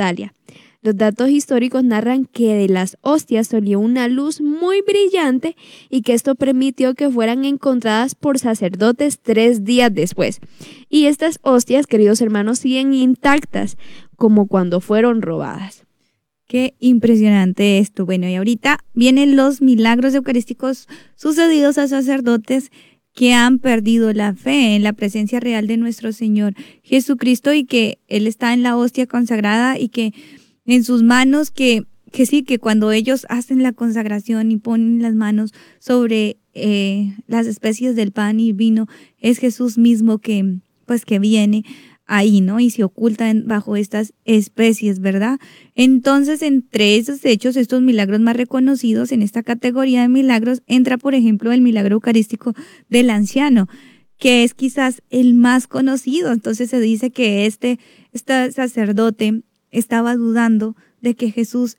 Italia. Los datos históricos narran que de las hostias salió una luz muy brillante y que esto permitió que fueran encontradas por sacerdotes 3 días después. Y estas hostias, queridos hermanos, siguen intactas como cuando fueron robadas. Qué impresionante esto. Bueno, y ahorita vienen los milagros eucarísticos sucedidos a sacerdotes que han perdido la fe en la presencia real de nuestro Señor Jesucristo y que Él está en la hostia consagrada y que en sus manos, que sí, que cuando ellos hacen la consagración y ponen las manos sobre las especies del pan y vino, es Jesús mismo que viene ahí, ¿no? Y se oculta bajo estas especies, ¿verdad? Entonces, entre esos hechos, estos milagros más reconocidos en esta categoría de milagros, entra, por ejemplo, el milagro eucarístico del anciano, que es quizás el más conocido. Entonces se dice que este sacerdote estaba dudando de que Jesús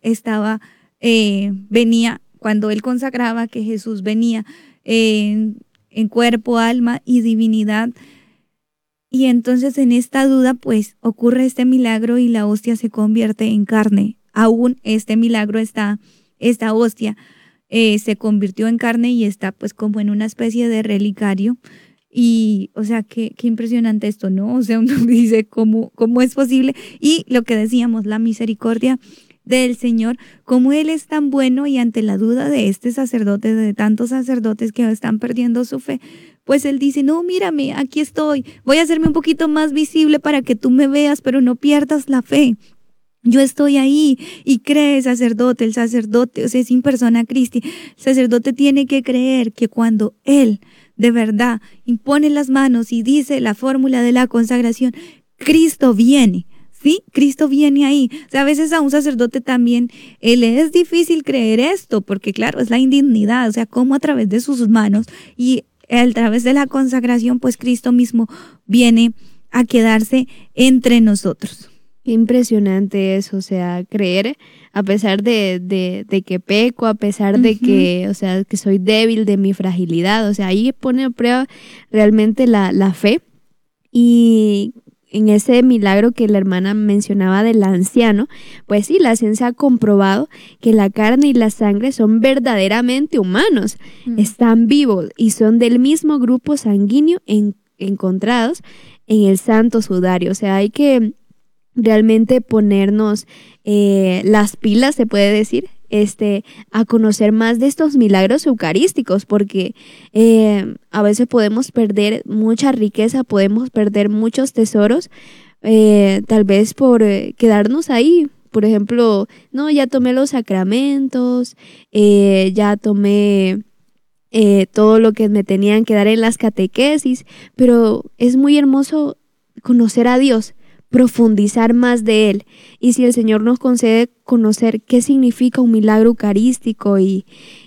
venía, cuando él consagraba que Jesús venía en cuerpo, alma y divinidad. Y entonces en esta duda pues ocurre este milagro y la hostia se convierte en carne. Aún este milagro esta hostia se convirtió en carne y está pues como en una especie de relicario. Y, o sea, qué impresionante esto, ¿no? O sea, uno dice cómo es posible. Y lo que decíamos, la misericordia del Señor, como Él es tan bueno y ante la duda de este sacerdote, de tantos sacerdotes que están perdiendo su fe, pues Él dice, no, mírame, aquí estoy, voy a hacerme un poquito más visible para que tú me veas, pero no pierdas la fe. Yo estoy ahí y cree, sacerdote, el sacerdote, o sea, es in persona Christi. El sacerdote tiene que creer que cuando él de verdad impone las manos y dice la fórmula de la consagración, Cristo viene, ¿sí? Cristo viene ahí. O sea, a veces a un sacerdote también le es difícil creer esto, porque claro, es la indignidad, o sea, cómo a través de sus manos y a través de la consagración, pues Cristo mismo viene a quedarse entre nosotros. Qué impresionante eso, o sea, creer a pesar de que peco, a pesar de que, o sea, que soy débil, de mi fragilidad, o sea, ahí pone a prueba realmente la fe. Y en ese milagro que la hermana mencionaba del anciano, pues sí, la ciencia ha comprobado que la carne y la sangre son verdaderamente humanos, están vivos y son del mismo grupo sanguíneo encontrados en el santo sudario, o sea, hay que realmente ponernos las pilas, se puede decir, a conocer más de estos milagros eucarísticos, porque a veces podemos perder mucha riqueza, podemos perder muchos tesoros, tal vez por quedarnos ahí. Por ejemplo, no, ya tomé los sacramentos, ya tomé todo lo que me tenían que dar en las catequesis, pero es muy hermoso conocer a Dios, profundizar más de Él. Y si el Señor nos concede conocer qué significa un milagro eucarístico y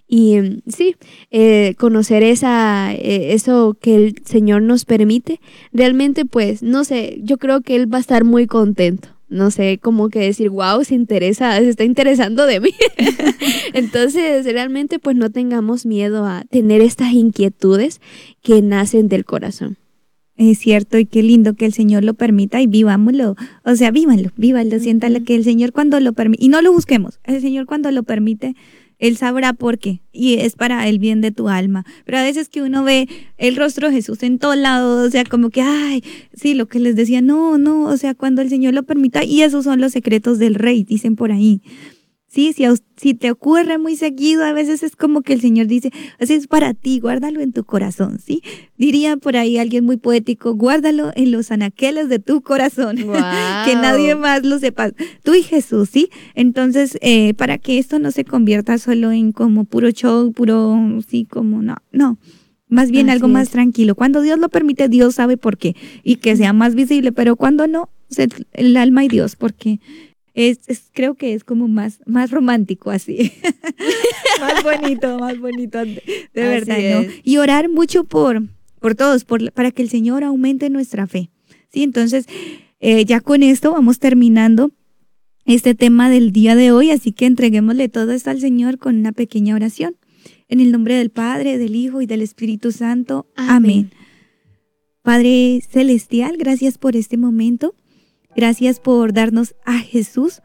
conocer eso que el Señor nos permite, realmente pues, no sé, yo creo que Él va a estar muy contento. No sé, como que decir, wow, se está interesando de mí. Entonces, realmente pues no tengamos miedo a tener estas inquietudes que nacen del corazón. Es cierto, y qué lindo que el Señor lo permita y vivámoslo, o sea, vívanlo, siéntalo que el Señor cuando lo permite, y no lo busquemos, el Señor cuando lo permite, Él sabrá por qué, y es para el bien de tu alma. Pero a veces que uno ve el rostro de Jesús en todos lados, o sea, como que, ay, sí, lo que les decía, no, o sea, cuando el Señor lo permita, y esos son los secretos del Rey, dicen por ahí. Sí, si te ocurre muy seguido, a veces es como que el Señor dice, así es para ti, guárdalo en tu corazón, ¿sí? Diría por ahí alguien muy poético, guárdalo en los anaqueles de tu corazón, wow. Que nadie más lo sepa, tú y Jesús, ¿sí? Entonces, para que esto no se convierta solo en como puro show, sí, como no. Más bien así algo más tranquilo. Cuando Dios lo permite, Dios sabe por qué, y que sea más visible, pero cuando no, el alma y Dios, porque creo que es como más romántico así. más bonito, de verdad, ¿no? Y orar mucho por todos, para que el Señor aumente nuestra fe. Sí, entonces, ya con esto vamos terminando este tema del día de hoy, así que entreguémosle todo esto al Señor con una pequeña oración. En el nombre del Padre, del Hijo y del Espíritu Santo. Amén. Padre Celestial, gracias por este momento. Gracias por darnos a Jesús